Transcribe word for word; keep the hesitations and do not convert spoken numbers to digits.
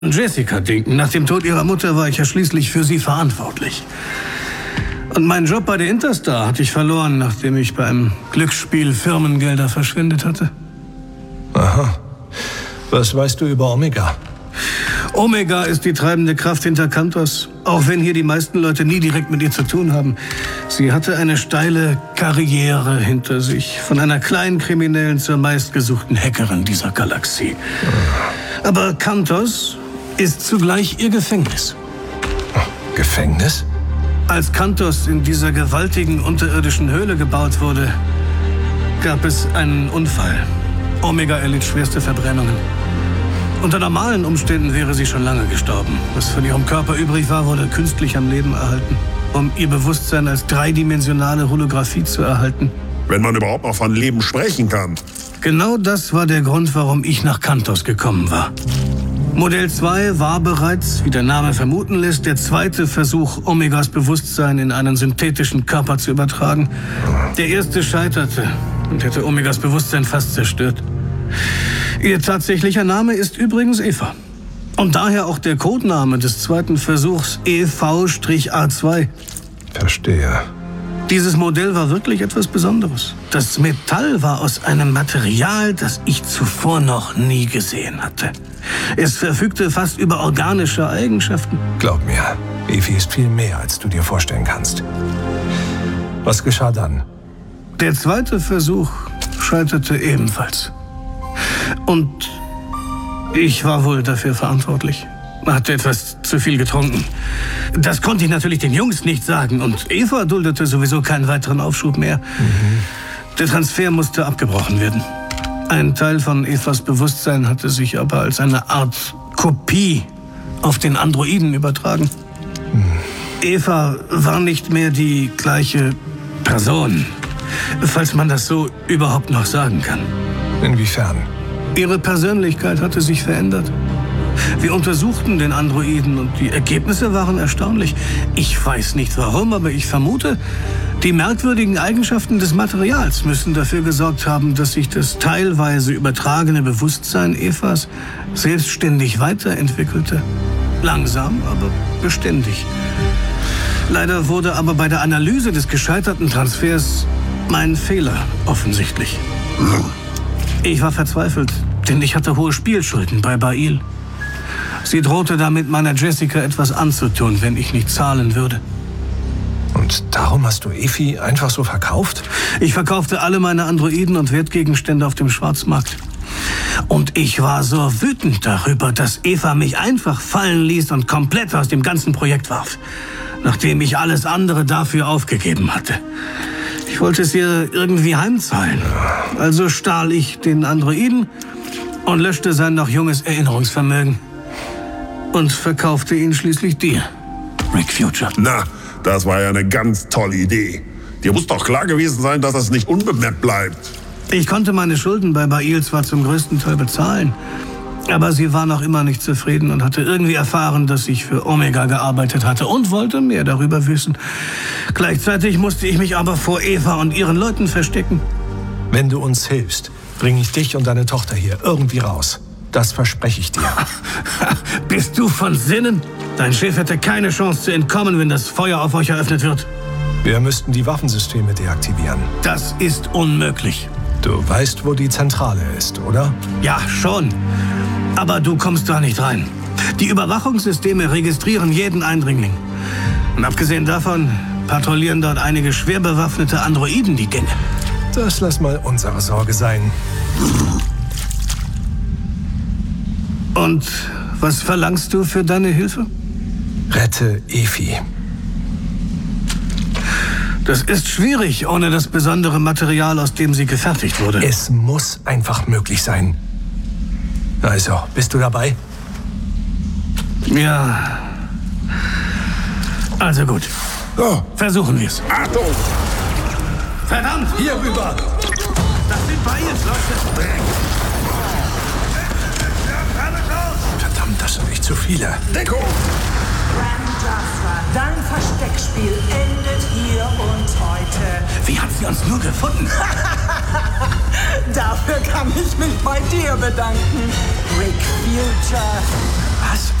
Jessica denken. Nach dem Tod ihrer Mutter war ich ja schließlich für sie verantwortlich. Und meinen Job bei der Interstar hatte ich verloren, nachdem ich beim Glücksspiel Firmengelder verschwendet hatte. Aha. Was weißt du über Omega? Omega ist die treibende Kraft hinter Cantos, auch wenn hier die meisten Leute nie direkt mit ihr zu tun haben. Sie hatte eine steile Karriere hinter sich, von einer kleinen Kriminellen zur meistgesuchten Hackerin dieser Galaxie. Aber Cantos ist zugleich ihr Gefängnis. Gefängnis? Als Cantos in dieser gewaltigen unterirdischen Höhle gebaut wurde, gab es einen Unfall. Omega erlitt schwerste Verbrennungen. Unter normalen Umständen wäre sie schon lange gestorben. Was von ihrem Körper übrig war, wurde künstlich am Leben erhalten, um ihr Bewusstsein als dreidimensionale Holographie zu erhalten. Wenn man überhaupt noch von Leben sprechen kann. Genau das war der Grund, warum ich nach Cantos gekommen war. Modell zwei war bereits, wie der Name vermuten lässt, der zweite Versuch, Omegas Bewusstsein in einen synthetischen Körper zu übertragen. Der erste scheiterte und hätte Omegas Bewusstsein fast zerstört. Ihr tatsächlicher Name ist übrigens Eva. Und daher auch der Codename des zweiten Versuchs E V A zwei. Verstehe. Dieses Modell war wirklich etwas Besonderes. Das Metall war aus einem Material, das ich zuvor noch nie gesehen hatte. Es verfügte fast über organische Eigenschaften. Glaub mir, Evi ist viel mehr, als du dir vorstellen kannst. Was geschah dann? Der zweite Versuch scheiterte ebenfalls. Und ich war wohl dafür verantwortlich. Hatte etwas zu viel getrunken. Das konnte ich natürlich den Jungs nicht sagen. Und Eva duldete sowieso keinen weiteren Aufschub mehr. Mhm. Der Transfer musste abgebrochen werden. Ein Teil von Evas Bewusstsein hatte sich aber als eine Art Kopie auf den Androiden übertragen. Mhm. Eva war nicht mehr die gleiche Person, falls man das so überhaupt noch sagen kann. Inwiefern? Ihre Persönlichkeit hatte sich verändert. Wir untersuchten den Androiden und die Ergebnisse waren erstaunlich. Ich weiß nicht warum, aber ich vermute, die merkwürdigen Eigenschaften des Materials müssen dafür gesorgt haben, dass sich das teilweise übertragene Bewusstsein Evas selbstständig weiterentwickelte. Langsam, aber beständig. Leider wurde aber bei der Analyse des gescheiterten Transfers mein Fehler offensichtlich. Ich war verzweifelt, denn ich hatte hohe Spielschulden bei Bail. Sie drohte damit, meiner Jessica etwas anzutun, wenn ich nicht zahlen würde. Und darum hast du Evi einfach so verkauft? Ich verkaufte alle meine Androiden und Wertgegenstände auf dem Schwarzmarkt. Und ich war so wütend darüber, dass Eva mich einfach fallen ließ und komplett aus dem ganzen Projekt warf, nachdem ich alles andere dafür aufgegeben hatte. Ich wollte es ihr irgendwie heimzahlen. Also stahl ich den Androiden und löschte sein noch junges Erinnerungsvermögen. Und verkaufte ihn schließlich dir, Rick Future. Na, das war ja eine ganz tolle Idee. Dir muss doch klar gewesen sein, dass das nicht unbemerkt bleibt. Ich konnte meine Schulden bei Bail zwar zum größten Teil bezahlen, aber sie war noch immer nicht zufrieden und hatte irgendwie erfahren, dass ich für Omega gearbeitet hatte und wollte mehr darüber wissen. Gleichzeitig musste ich mich aber vor Eva und ihren Leuten verstecken. Wenn du uns hilfst, bringe ich dich und deine Tochter hier irgendwie raus. Das verspreche ich dir. Bist du von Sinnen? Dein Chef hätte keine Chance zu entkommen, wenn das Feuer auf euch eröffnet wird. Wir müssten die Waffensysteme deaktivieren. Das ist unmöglich. Du weißt, wo die Zentrale ist, oder? Ja, schon. Aber du kommst da nicht rein. Die Überwachungssysteme registrieren jeden Eindringling. Und abgesehen davon patrouillieren dort einige schwer bewaffnete Androiden die Gänge. Das lass mal unsere Sorge sein. Und was verlangst du für deine Hilfe? Rette Evi. Das ist schwierig, ohne das besondere Material, aus dem sie gefertigt wurde. Es muss einfach möglich sein. Also, bist du dabei? Ja. Also gut. Oh. Versuchen wir's. Achtung! Verdammt! Hier rüber! Das sind Bails, Leute! Verdammt, das sind nicht zu viele. Deckung! Grand Jaffa, dein Versteckspiel endet hier und heute. Wie hat sie uns nur gefunden? Dafür kann ich mich bei dir bedanken, Rick Future. Was?